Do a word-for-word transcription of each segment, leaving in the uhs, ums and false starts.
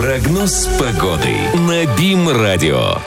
Прогноз погоды на БИМ-радио.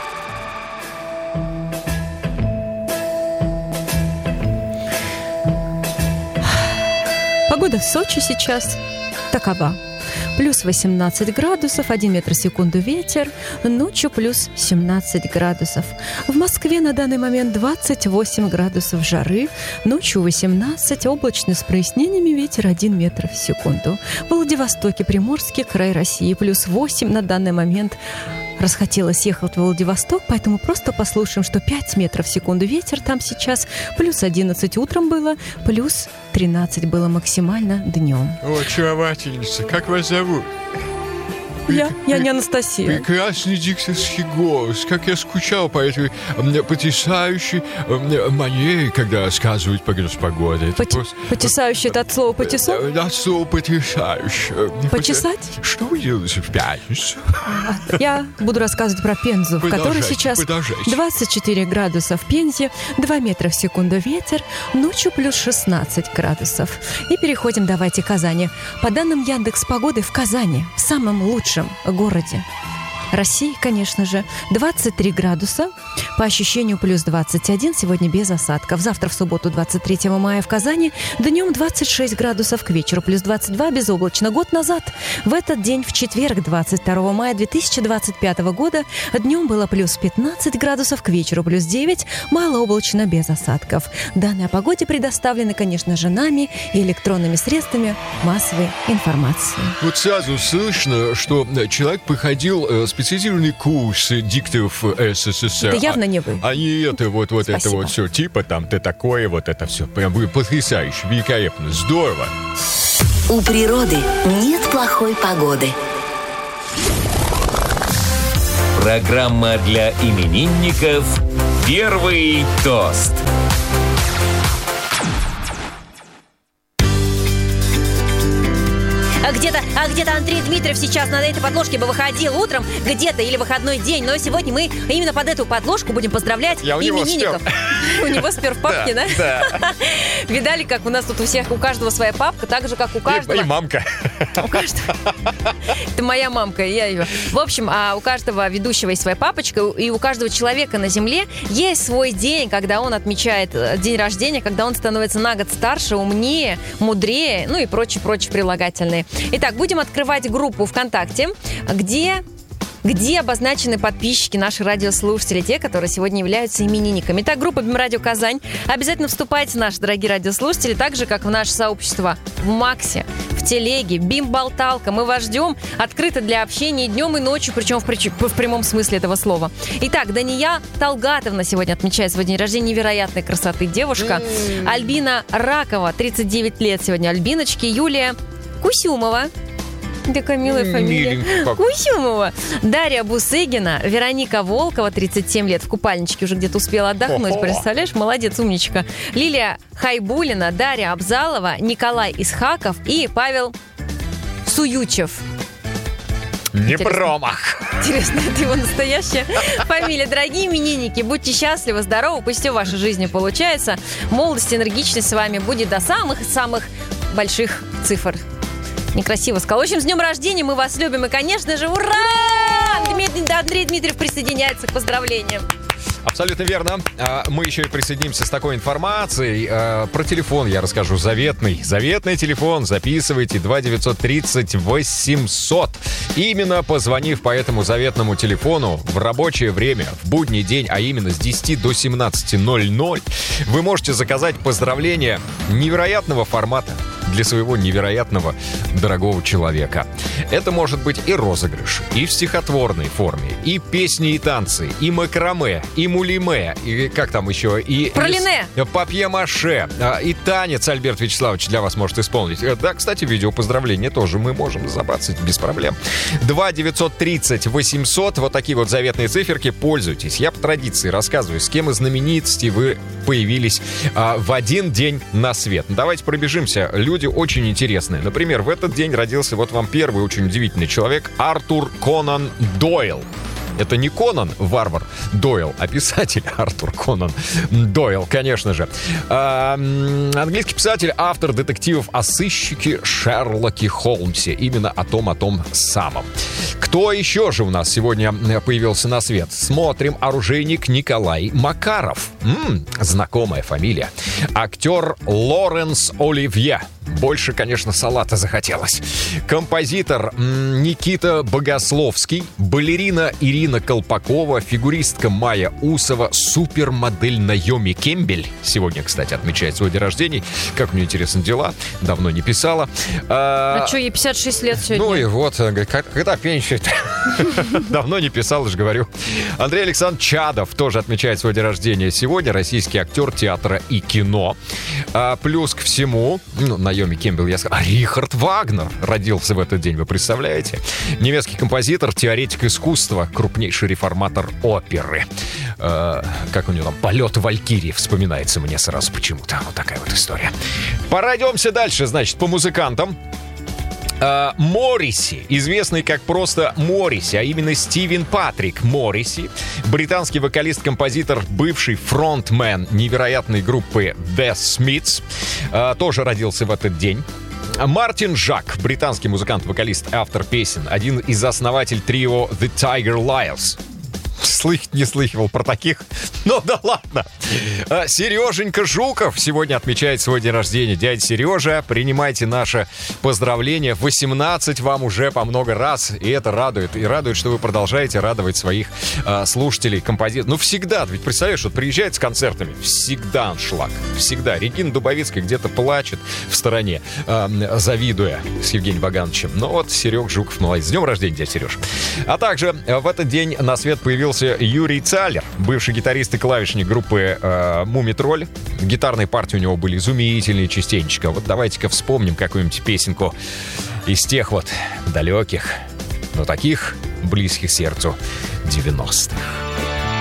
Погода в Сочи сейчас такова. Плюс восемнадцать градусов, один метр в секунду ветер, ночью плюс семнадцать градусов. В Москве на данный момент двадцать восемь градусов жары, ночью восемнадцать, облачно с прояснениями, ветер один метр в секунду. В Владивостоке, Приморский край России, плюс восемь на данный момент. Расхотелось ехать в Владивосток, поэтому просто послушаем, что пять метров в секунду ветер там сейчас, плюс одиннадцать утром было, плюс тринадцать было максимально днем. О, очаровательница, как вас зовут? Я, я не Анастасия. Прекрасный дикторский голос. Как я скучал по этой м, потрясающей м, манере, когда рассказывают прогноз погоды. Это Поти- просто... Потесающий — это от слова «потесон»? Да, от слова потрясающее. Почесать? Что вы делаете в пятницу? Я буду рассказывать про Пензу, в которой сейчас продолжайте. двадцать четыре градуса в Пензе, два метра в секунду ветер, ночью плюс шестнадцать градусов. И переходим, давайте, к Казани. По данным Яндекс.Погоды, в Казани, в самом лучшем городе России, конечно же, двадцать три градуса, по ощущению плюс двадцать один, сегодня без осадков. Завтра, в субботу, двадцать третьего мая, в Казани днем двадцать шесть градусов, к вечеру плюс двадцать два, безоблачно. Год назад, в этот день, в четверг, двадцать второго мая две тысячи двадцать пятого года, днем было плюс пятнадцать градусов, к вечеру плюс девять, малооблачно, без осадков. Данные о погоде предоставлены, конечно же, нами и электронными средствами массовой информации. Вот сразу слышно, что человек проходил э, специализированный курс дикторов СССР. Это явно не вы. А, а не это вот, вот это вот все. Типа там ты такое, вот это все. Прям вы потрясающе, великолепно, здорово. У природы нет плохой погоды. Программа для именинников «Первый тост». А где-то, а где-то Андрей Дмитриев сейчас на этой подложке бы выходил утром, где-то, или выходной день. Но сегодня мы именно под эту подложку будем поздравлять Я у него именинников. У него спер в папке, да? Да. Видали, как у нас тут у всех, у каждого своя папка, так же, как у каждого. И мамка. У каждого. Это моя мамка, я ее. В общем, а у каждого ведущего есть своя папочка, и у каждого человека на Земле есть свой день, когда он отмечает день рождения, когда он становится на год старше, умнее, мудрее, ну и прочие-прочие прилагательные. Итак, будем открывать группу ВКонтакте, где... где обозначены подписчики, наши радиослушатели, те, которые сегодня являются именинниками. Итак, группа БИМ-радио Казань. Обязательно вступайте, наши дорогие радиослушатели, так же, как в наше сообщество в Максе, в Телеге, БИМ-болталка. Мы вас ждем открыто для общения днем и ночью, причем в, прич... в прямом смысле этого слова. Итак, Дания Талгатовна сегодня отмечает свой день рождения. Невероятной красоты девушка. Mm. Альбина Ракова, тридцать девять лет сегодня Альбиночке. Юлия Кусюмова. Такая милая фамилия. Кусюмова. Дарья Бусыгина, Вероника Волкова, тридцать семь лет, в купальничке уже где-то успела отдохнуть, представляешь? Молодец, умничка. Лилия Хайбулина, Дарья Абзалова, Николай Исхаков и Павел Суючев. Не Интересно. промах. Интересно, это его настоящая фамилия. Дорогие именинники, будьте счастливы, здоровы, пусть все в вашей жизни получается. Молодость, энергичность с вами будет до самых-самых больших цифр. Некрасиво сказал. В общем, с днем рождения, мы вас любим. И, конечно же, ура! Андрей Дмитриев присоединяется к поздравлениям. Абсолютно верно. Мы еще и присоединимся с такой информацией. Про телефон я расскажу. Заветный. Заветный телефон. Записывайте. два девятьсот тридцать восемьсот. Именно позвонив по этому заветному телефону в рабочее время, в будний день, а именно с десяти до семнадцати ноль ноль, вы можете заказать поздравления невероятного формата для своего невероятного дорогого человека. Это может быть и розыгрыш, и в стихотворной форме, и песни и танцы, и макраме, и мулиме, и как там еще, и... Пролине. И папье-маше, и танец Альберт Вячеславович для вас может исполнить. Да, кстати, видео поздравления тоже мы можем забацать без проблем. два девятьсот тридцать восемьсот, вот такие вот заветные циферки, пользуйтесь. Я по традиции рассказываю, с кем из знаменитостей вы появились а, в один день на свет. Давайте пробежимся. Люди очень интересные. Например, в этот день родился вот вам первый очень удивительный человек Артур Конан Дойл. Это не Конан, варвар Дойл, а писатель Артур Конан Дойл, конечно же. А, английский писатель, автор детективов о сыщике Шерлоке Холмсе. Именно о том, о том самом. Кто еще же у нас сегодня появился на свет? Смотрим. Оружейник Николай Макаров. М-м, знакомая фамилия. Актер Лоренс Оливье. Больше, конечно, салата захотелось. Композитор Никита Богословский, балерина Ирина Колпакова, фигуристка Майя Усова, супермодель Наоми Кембель. Сегодня, кстати, отмечает свой день рождения. Как мне интересно дела. Давно не писала. А, а что, ей пятьдесят шесть лет сегодня? Ну и вот, когда пенсия-то? Давно не писал, же говорю. Андрей Александрович Чадов тоже отмечает свой день рождения сегодня. Российский актер театра и кино. А, плюс ко всему, ну, Наоми Кембелл, я сказал, а Рихард Вагнер родился в этот день, вы представляете? Немецкий композитор, теоретик искусства, крупнейший реформатор оперы. Э, как у него там, «Полет Валькирии» вспоминается мне сразу почему-то. Вот такая вот история. Пройдемся дальше, значит, по музыкантам. Uh, Морриси, известный как просто Морриси, а именно Стивен Патрик Морриси, британский вокалист-композитор, бывший фронтмен невероятной группы The Smiths, uh, тоже родился в этот день. Мартин Жак, британский музыкант, вокалист, автор песен, один из основателей трио The Tiger Liars. Слышать не слыхивал про таких. Ну да ладно. А, Сереженька Жуков сегодня отмечает свой день рождения. Дядя Сережа, принимайте наше поздравление. восемнадцать вам уже по много раз. И это радует. И радует, что вы продолжаете радовать своих а, слушателей, композиторов. Ну всегда. Ведь представляешь, вот приезжает с концертами. Всегда аншлаг. Всегда. Регина Дубовицкая где-то плачет в стороне, а, завидуя с Евгением Богдановичем. Но вот Серег Жуков молодец. С днем рождения, дядя Сереж. А также в этот день на свет появился Юрий Цалер, бывший гитарист и клавишник группы э, «Мумий-тролль». Гитарные партии у него были изумительные частенечко. Вот давайте-ка вспомним какую-нибудь песенку из тех вот далеких, но таких близких сердцу девяностых.